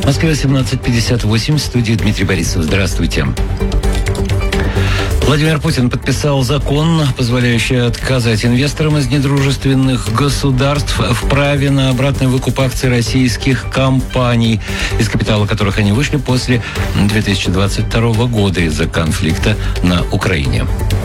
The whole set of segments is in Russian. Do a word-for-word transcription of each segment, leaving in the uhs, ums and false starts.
В Москве семнадцать пятьдесят восемь, в студии Дмитрий Борисов. Здравствуйте. Владимир Путин подписал закон, позволяющий отказать инвесторам из недружественных государств в праве на обратный выкуп акций российских компаний, из капитала которых они вышли после две тысячи двадцать второго года из-за конфликта на Украине.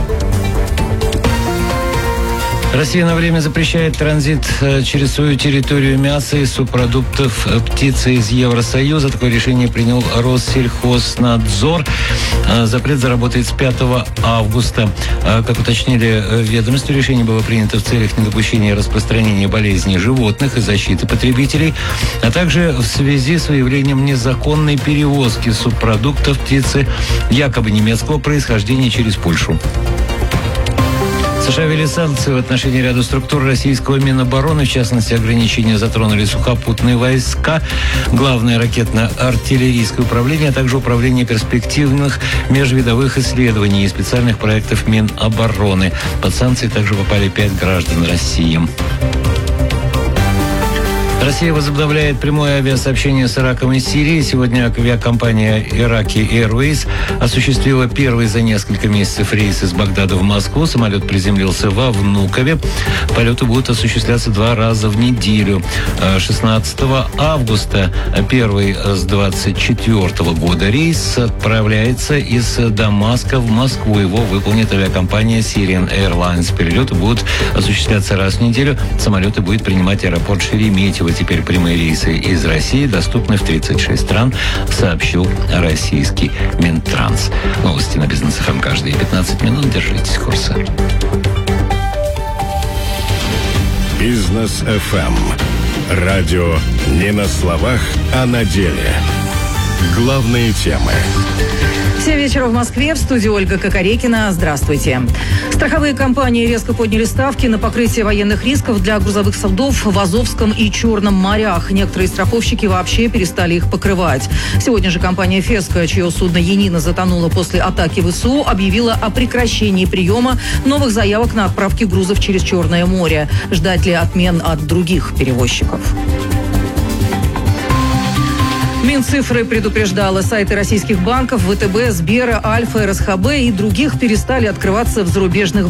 Россия на время запрещает транзит через свою территорию мяса и субпродуктов птицы из Евросоюза. Такое решение принял Россельхознадзор. Запрет заработает с пятого августа. Как уточнили в ведомстве, решение было принято в целях недопущения распространения болезней животных и защиты потребителей, а также в связи с выявлением незаконной перевозки субпродуктов птицы якобы немецкого происхождения через Польшу. США ввели санкции в отношении ряда структур российского Минобороны. В частности, ограничения затронули сухопутные войска, главное ракетно-артиллерийское управление, а также управление перспективных межвидовых исследований и специальных проектов Минобороны. Под санкции также попали пять граждан России. Россия возобновляет прямое авиасообщение с Ираком и Сирией. Сегодня авиакомпания Iraqi Airways осуществила первый за несколько месяцев рейс из Багдада в Москву. Самолет приземлился во Внукове. Полеты будут осуществляться два раза в неделю. шестнадцатого августа первый с двадцать четвёртого года рейс отправляется из Дамаска в Москву. Его выполнит авиакомпания Syrian Airlines. Перелеты будут осуществляться раз в неделю. Самолеты будет принимать аэропорт Шереметьево. Теперь прямые рейсы из России доступны в тридцать шесть стран, сообщил российский Минтранс. Новости на Бизнес эф эм каждые пятнадцать минут. Держитесь курса. Бизнес эф эм. Радио не на словах, а на деле. Главные темы. семь вечера в Москве, в студии Ольга Кокорекина. Здравствуйте. Страховые компании резко подняли ставки на покрытие военных рисков для грузовых судов в Азовском и Черном морях. Некоторые страховщики вообще перестали их покрывать. Сегодня же компания «Феска», чье судно «Янина» затонуло после атаки ВСУ, объявила о прекращении приема новых заявок на отправки грузов через Черное море. Ждать ли отмен от других перевозчиков? Минцифры предупреждала, сайты российских банков ВТБ, Сбера, Альфа, эр эс ха бэ и других перестали открываться в зарубежных